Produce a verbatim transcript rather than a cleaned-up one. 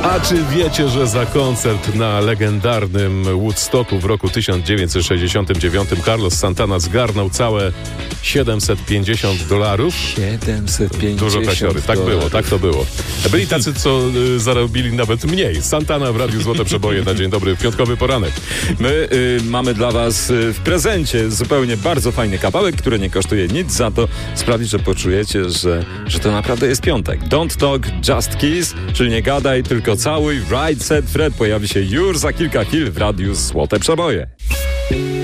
A czy wiecie, że za koncert na legendarnym Woodstocku w roku tysiąc dziewięćset sześćdziesiątym dziewiątym Carlos Santana zgarnął całe siedemset pięćdziesiąt dolarów? siedemset pięćdziesiąt Dużo kasiory. Tak było, tak to było. Byli tacy, co y, zarobili nawet mniej. Santana w Radiu Złote Przeboje na dzień dobry, piątkowy poranek. My y, mamy dla was y, w prezencie zupełnie bardzo fajny kawałek, który nie kosztuje nic, za to sprawi, że poczujecie, że, że to naprawdę jest piątek. Don't Talk, Just Kiss, czyli nie gadaj, tylko całuj. Right Said Fred pojawi się już za kilka chwil w Radiu Złote Przeboje.